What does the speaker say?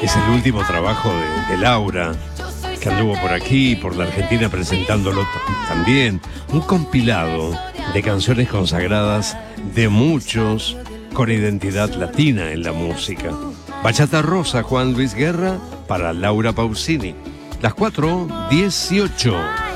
Es el último trabajo de Laura, que anduvo por aquí, por la Argentina, presentándolo también. Un compilado de canciones consagradas de muchos con identidad latina en la música. Bachata Rosa, Juan Luis Guerra, para Laura Pausini. Las 4:18.